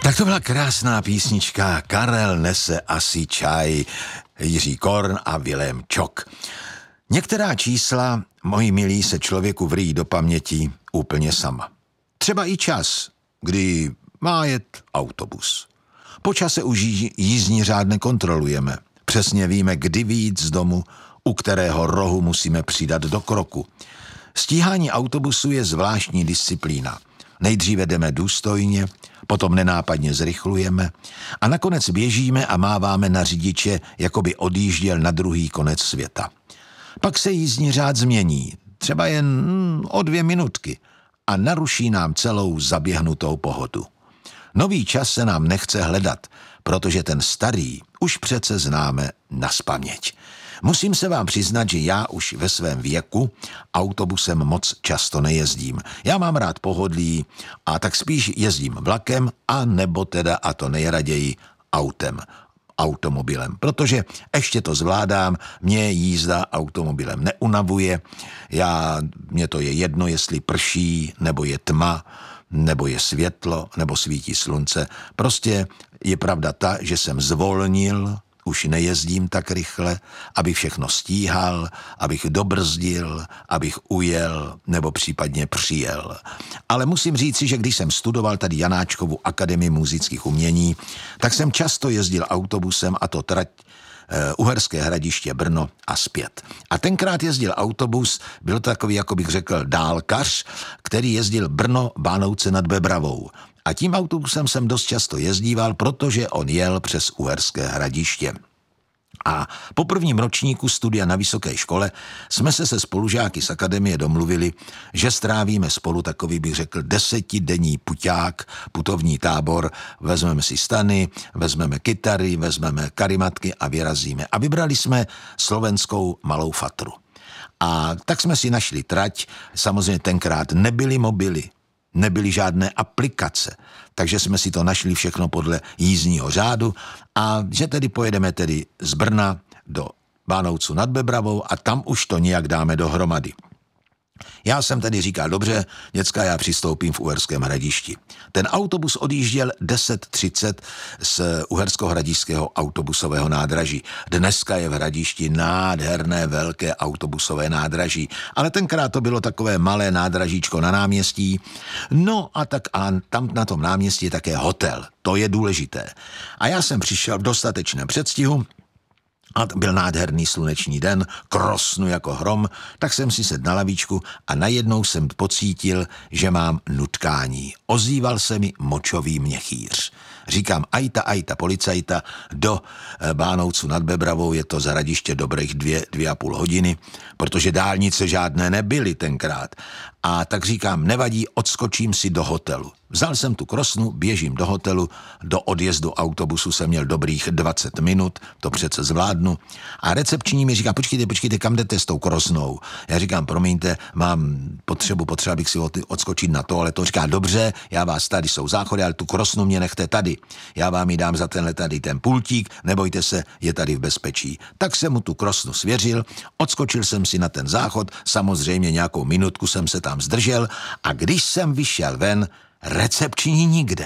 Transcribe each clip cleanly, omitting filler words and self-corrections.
Tak to byla krásná písnička Karel nese asi čaj, Jiří Korn a Vilém Čok. Některá čísla, moji milí, se člověku vrýjí do paměti úplně sama. Třeba i čas, kdy má jet autobus. Po čase už jízdní řád nekontrolujeme. Přesně víme, kdy vyjít z domu, u kterého rohu musíme přidat do kroku. Stíhání autobusu je zvláštní disciplína. Nejdříve jdeme důstojně, potom nenápadně zrychlujeme a nakonec běžíme a máváme na řidiče, jako by odjížděl na druhý konec světa. Pak se jízdní řád změní, třeba jen o 2 minutky a naruší nám celou zaběhnutou pohodu. Nový čas se nám nechce hledat, protože ten starý už přece známe nazpaměť. Musím se vám přiznat, že já už ve svém věku autobusem moc často nejezdím. Já mám rád pohodlí a tak spíš jezdím vlakem a nebo teda, a to nejraději, automobilem, protože ještě to zvládám, mě jízda automobilem neunavuje, mně to je jedno, jestli prší, nebo je tma, nebo je světlo, nebo svítí slunce. Prostě je pravda ta, že jsem zvolnil, už nejezdím tak rychle, abych všechno stíhal, abych dobrzdil, abych ujel nebo případně přijel. Ale musím říci, že když jsem studoval tady Janáčkovu akademii múzických umění, tak jsem často jezdil autobusem, a to trať Uherské Hradiště Brno a zpět. A tenkrát jezdil autobus, byl to takový, jako bych řekl, dálkař, který jezdil Brno-Bánovce nad Bebravou. A tím autobusem jsem dost často jezdíval, protože on jel přes Uherské Hradiště. A po prvním ročníku studia na vysoké škole jsme se spolužáky z akademie domluvili, že strávíme spolu takový, bych řekl, 10denní puťák, putovní tábor, vezmeme si stany, vezmeme kytary, vezmeme karimatky a vyrazíme. A vybrali jsme slovenskou Malou Fatru. A tak jsme si našli trať, samozřejmě tenkrát nebyly mobily, nebyly žádné aplikace, takže jsme si to našli všechno podle jízdního řádu a že tedy pojedeme tedy z Brna do Bánovců nad Bebravou a tam už to nějak dáme dohromady. Já jsem tedy říkal, dobře, děcka, já přistoupím v Uherském Hradišti. Ten autobus odjížděl 10:30 z Uherskohradišského autobusového nádraží. Dneska je v Hradišti nádherné velké autobusové nádraží, ale tenkrát to bylo takové malé nádražíčko na náměstí. No a tak a tam na tom náměstí je také hotel, to je důležité. A já jsem přišel v dostatečném předstihu, a byl nádherný sluneční den, krosnu jako hrom, tak jsem si sedl na lavičku a najednou jsem pocítil, že mám nutkání. Ozýval se mi močový měchýř. Říkám, ajta, policajta, do Bánovců nad Bebravou, je to z Hradiště dobrých 2,5 hodiny, protože dálnice žádné nebyly tenkrát. A tak říkám, nevadí, odskočím si do hotelu. Vzal jsem tu krosnu, běžím do hotelu, do odjezdu autobusu jsem měl dobrých 20 minut, to přece zvládnu. A recepční mi říká, počkejte, kam jdete s tou krosnou? Já říkám, promiňte, mám potřeba bych si odskočit na toaletu. Říká, dobře, já vás, tady jsou záchody, ale tu krosnu mě nechte tady. Já vám ji dám za ten pultík, nebojte se, je tady v bezpečí. Tak jsem mu tu krosnu svěřil, odskočil jsem si na ten záchod, samozřejmě nějakou minutku jsem se tam zdržel a když jsem vyšel ven, recepční nikde.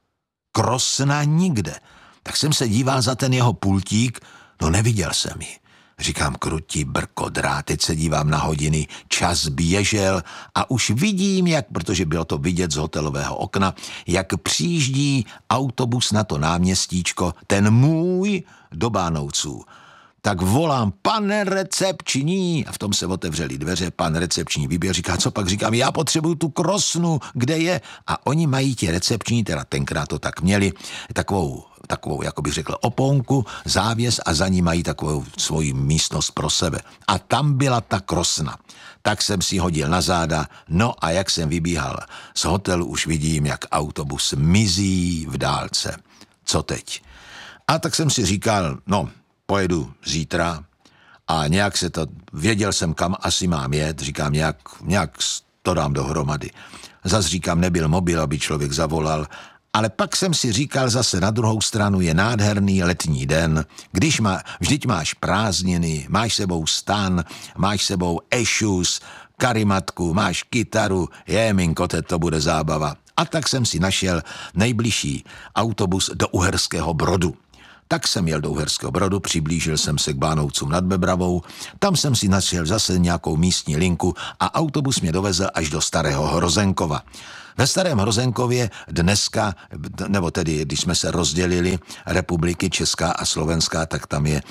Krosna nikde. Tak jsem se díval za ten jeho pultík, no neviděl jsem ji. Říkám, krutí brkodrá, teď se dívám na hodiny, čas běžel a už vidím, protože bylo to vidět z hotelového okna, jak přijíždí autobus na to náměstíčko, ten můj, do Bánovců. Tak volám, pane recepční, a v tom se otevřely dveře, pan recepční vyběhl, říká, co pak? Říkám, já potřebuju tu krosnu, kde je? A oni mají ti recepční, teda tenkrát to tak měli, takovou, jako bych řekl, oponku, závěs a za ní mají takovou svoji místnost pro sebe. A tam byla ta krosna. Tak jsem si hodil na záda, no a jak jsem vybíhal z hotelu, už vidím, jak autobus mizí v dálce. Co teď? A tak jsem si říkal, no, pojedu zítra a nějak věděl jsem, kam asi mám jet, říkám, nějak to dám dohromady. Zas říkám, nebyl mobil, aby člověk zavolal, ale pak jsem si říkal zase na druhou stranu, je nádherný letní den, vždyť máš prázdniny, máš sebou stan, máš sebou ešus, karimatku, máš kytaru, minko, to bude zábava. A tak jsem si našel nejbližší autobus do Uherského Brodu. Tak jsem jel do Uherského Brodu, přiblížil jsem se k Bánovcům nad Bebravou, tam jsem si našel zase nějakou místní linku a autobus mě dovezl až do Starého Hrozenkova. Ve Starém Hrozenkově dneska, nebo tedy, když jsme se rozdělili republiky Česká a Slovenská, tak tam je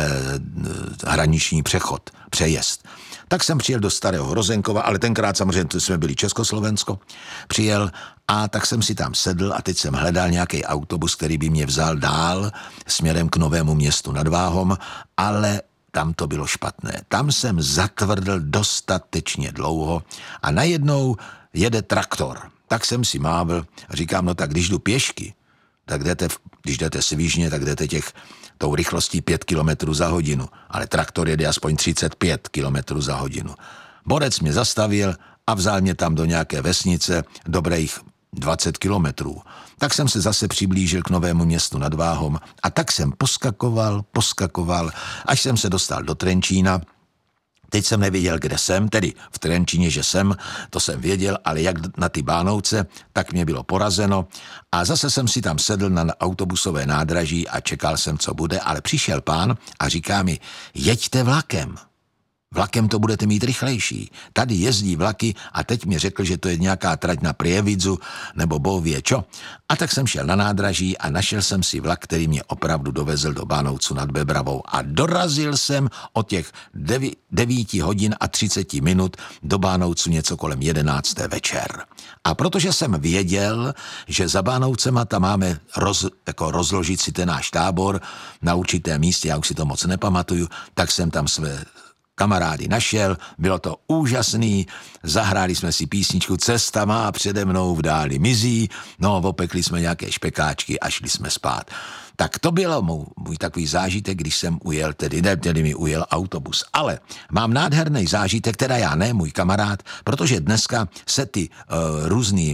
hraniční přechod, přejezd. Tak jsem přijel do Starého Hrozenkova, ale tenkrát samozřejmě jsme byli Československo, přijel a tak jsem si tam sedl a teď jsem hledal nějaký autobus, který by mě vzal dál směrem k Novému Městu nad Váhom, ale tam to bylo špatné. Tam jsem zatvrdl dostatečně dlouho a najednou jede traktor. Tak jsem si mávl a říkám, no tak když jdu pěšky, tak když jdete svižně, tak jdete tou rychlostí 5 km za hodinu, ale traktor jede aspoň 35 km za hodinu. Borec mě zastavil a vzal mě tam do nějaké vesnice dobrých 20 kilometrů. Tak jsem se zase přiblížil k Novému Městu nad Váhom a tak jsem poskakoval, až jsem se dostal do Trenčína. Teď jsem nevěděl, kde jsem, tedy v Trenčíně, že jsem, to jsem věděl, ale jak na ty Bánovce, tak mě bylo porazeno a zase jsem si tam sedl na autobusové nádraží a čekal jsem, co bude, ale přišel pán a říká mi, jeďte vlakem. Vlakem to budete mít rychlejší. Tady jezdí vlaky a teď mi řekl, že to je nějaká trať na Prievidzu nebo Bůh ví čo. A tak jsem šel na nádraží a našel jsem si vlak, který mě opravdu dovezl do Bánovců nad Bebravou a dorazil jsem o těch 9 hodin a 30 minut do Bánovců něco kolem 11. večer. A protože jsem věděl, že za Bánovcema tam máme rozložit si ten náš tábor na určitém místě, já už si to moc nepamatuju, tak jsem tam své kamarády našel, bylo to úžasný, zahráli jsme si písničku Cesta má přede mnou v dáli mizí, no opekli jsme nějaké špekáčky a šli jsme spát. Tak to byl můj takový zážitek, když jsem ujel, tedy mi ujel autobus. Ale mám nádherný zážitek, teda já ne, můj kamarád, protože dneska se ty různý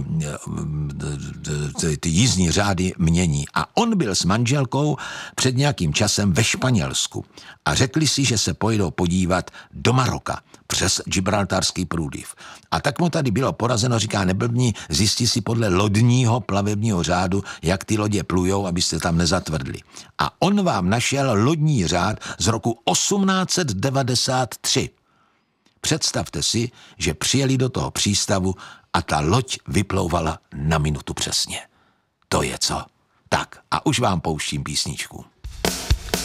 ty jízdní řády mění. A on byl s manželkou před nějakým časem ve Španělsku a řekli si, že se pojedou podívat do Maroka přes Gibraltarský průliv. A tak mu tady bylo porazeno, říká, neblbni, zjistí si podle lodního plavebního řádu, jak ty lodě plujou, abyste tam nezatvrdli. A on vám našel lodní řád z roku 1893. Představte si, že přijeli do toho přístavu a ta loď vyplouvala na minutu přesně. To je co? Tak, a už vám pouštím písničku.